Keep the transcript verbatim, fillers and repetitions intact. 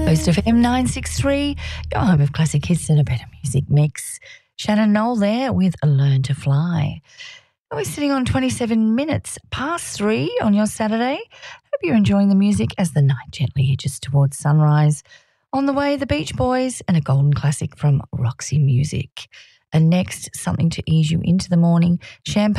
Coast F M nine sixty-three, your home of classic hits and a better music mix. Shannon Knoll there with Learn to Fly. We're sitting on twenty-seven minutes past three on your Saturday. Hope you're enjoying the music as the night gently edges towards sunrise. On the way, the Beach Boys and a golden classic from Roxy Music. And next, something to ease you into the morning, Champagne